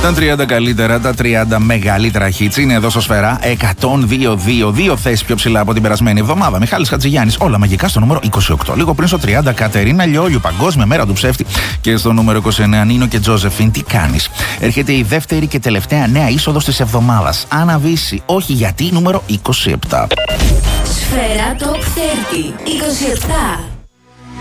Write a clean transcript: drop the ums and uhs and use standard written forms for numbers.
Τα 30 καλύτερα, τα 30 μεγαλύτερα hits είναι εδώ στο Σφαίρα 102-2. Δύο θέσεις πιο ψηλά από την περασμένη εβδομάδα. Μιχάλης Χατζηγιάννης, όλα μαγικά στο νούμερο 28. Λίγο πριν στο 30, Κατερίνα Λιόλιου, Παγκόσμια Μέρα του Ψεύτη. Και στο νούμερο 29, Νίνο και Τζόζεφιν, τι κάνεις. Έρχεται η δεύτερη και τελευταία νέα είσοδος της εβδομάδας. Άννα Βύση, όχι γιατί, νούμερο 27. Σφαίρα Top 30, 27.